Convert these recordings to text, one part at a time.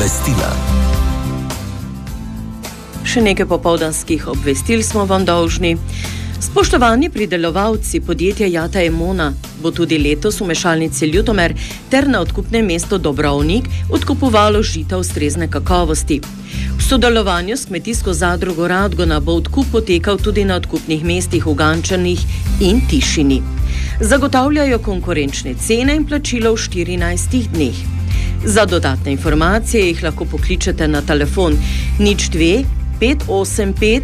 Obvestila. Še nekaj popoldanskih obvestil smo vam dolžni. Spoštovani pridelovalci podjetja Jata Emona bo tudi letos v mešalnici Ljutomer ter na odkupnem mestu Dobrovnik odkupovalo žita ustrezne kakovosti. V sodelovanju s kmetijsko zadrugo Radgona bo odkup potekal tudi na odkupnih mestih v Gančanih in Tišini. Zagotavljajo konkurenčne cene in plačilo v 14 dneh. Za dodatne informacije jih lahko pokličete na telefon 02 585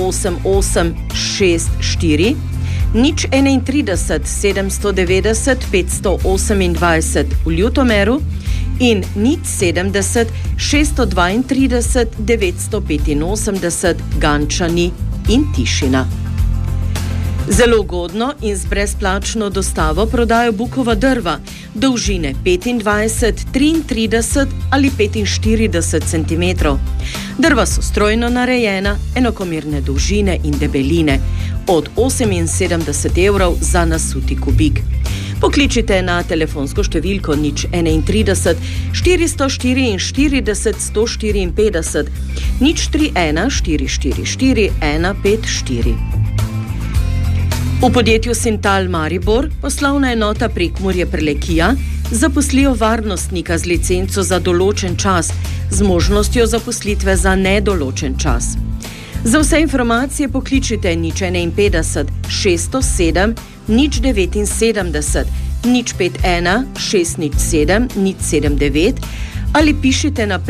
8864, 031 790 528 v Ljutomeru in 070 632 985 Gančani in Tišina. Zelo ugodno in z brezplačno dostavo prodajo bukova drva, dolžine 25, 33 ali 45 cm. Drva so strojno narejena, enakomerne dolžine in debeline, od 78 evrov za nasuti kubik. Pokličite na telefonsko številko 031 444 154, 031 444 154. V podjetju Sintal Maribor, poslovna enota Prekmurje-Prlekija, zaposlijo varnostnika z licenco za določen čas, z možnostjo zaposlitve za nedoločen čas. Za vse informacije pokličite 051 607 079 051 607 079 ali pišite na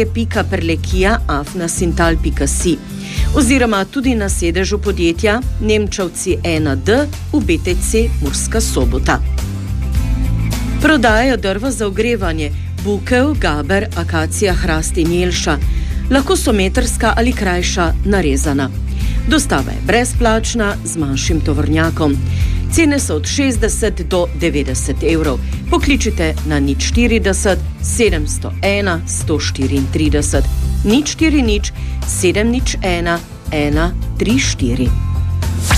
prekmurje.prlekija@sintal.si oziroma tudi na sedežu podjetja Nemčevci 1D v BTC Murska Sobota. Prodajajo drva za ogrevanje, bukev, gaber, akacija, hrast in jelša. Lahko so metrska ali krajša narezana. Dostava je brezplačna z manjšim tovornjakom. Cene so od 60 do 90 evrov. Pokličite na 040 701 134 040 701 134.